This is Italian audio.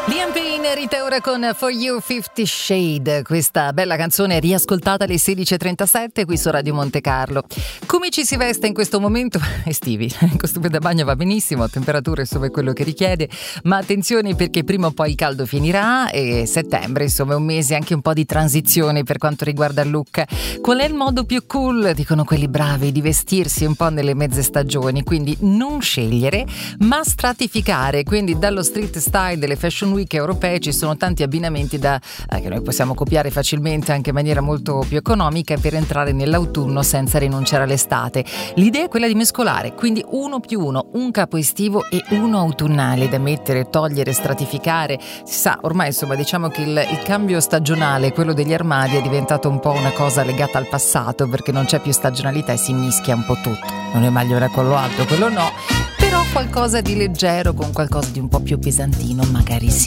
Liam Payne, Rita Ora con For You 50 Shade, questa bella canzone riascoltata alle 16.37 qui su Radio Monte Carlo. Come ci si veste in questo momento? Estivi, il costume da bagno va benissimo, temperature insomma è quello che richiede, ma attenzione perché prima o poi il caldo finirà e settembre insomma è un mese anche un po' di transizione per quanto riguarda il look. Qual è il modo più cool, dicono quelli bravi, di vestirsi un po' nelle mezze stagioni? Quindi non scegliere ma stratificare, quindi dallo street style delle fashion week europee ci sono tanti abbinamenti che noi possiamo copiare facilmente anche in maniera molto più economica per entrare nell'autunno senza rinunciare all'estate. L'idea è quella di mescolare, quindi 1+1, un capo estivo e uno autunnale da mettere, togliere, stratificare. Si sa, ormai insomma diciamo che il cambio stagionale, quello degli armadi, è diventato un po' una cosa legata al passato perché non c'è più stagionalità e si mischia un po' tutto. Non è maglione a collo alto, quello no, però qualcosa di leggero con qualcosa di un po' più pesantino magari sì.